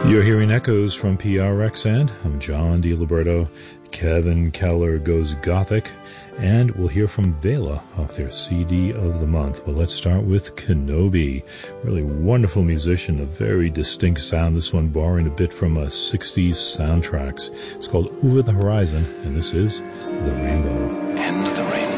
You're hearing echoes from PRXN. I'm John DiLiberto. Kevin Keller goes Gothic. And we'll hear from Vela off their CD of the month. But let's start with Kenobi. Really wonderful musician, a very distinct sound. This one borrowing a bit from a 60s soundtracks. It's called Over the Horizon, and this is The Rainbow. And the Rainbow.